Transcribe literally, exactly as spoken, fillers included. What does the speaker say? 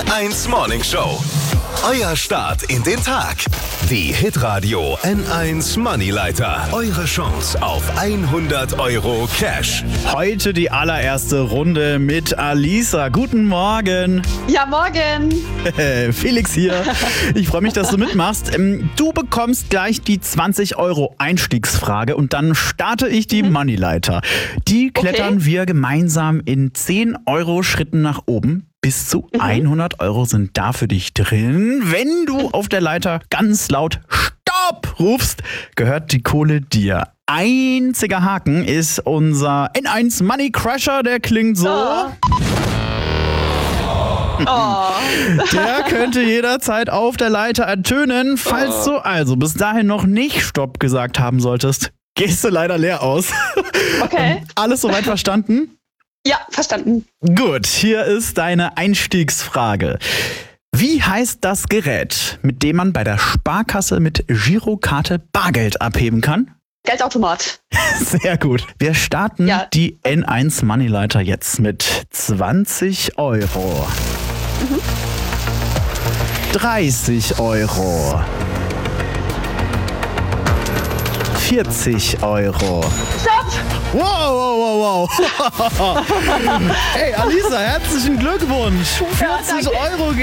eins Morning Show. Euer Start in den Tag. Die Hitradio N eins Moneyleiter. Eure Chance auf hundert Euro Cash. Heute die allererste Runde mit Alisa. Guten Morgen. Ja, morgen. Felix hier. Ich freue mich, dass du mitmachst. Du bekommst gleich die zwanzig Euro Einstiegsfrage und dann starte ich die mhm. Moneyleiter. Die klettern okay. wir gemeinsam in zehn Euro Schritten nach oben. Bis zu mhm. hundert Euro sind da für dich drin. Wenn du auf der Leiter ganz laut Stopp rufst, gehört die Kohle dir. Einziger Haken ist unser N eins Money Crusher, der klingt so. Oh. Oh. Der könnte jederzeit auf der Leiter ertönen. Falls du also bis dahin noch nicht Stopp gesagt haben solltest, gehst du leider leer aus. Okay. Alles soweit verstanden? Ja, verstanden. Gut, hier ist deine Einstiegsfrage. Wie heißt das Gerät, mit dem man bei der Sparkasse mit Girokarte Bargeld abheben kann? Geldautomat. Sehr gut. Wir starten ja. die N eins Moneyleiter jetzt mit zwanzig Euro. Mhm. dreißig Euro. vierzig Euro. Stopp! Wow, wow, wow, wow. Hey, Alisa, herzlichen Glückwunsch. Ja, vierzig Euro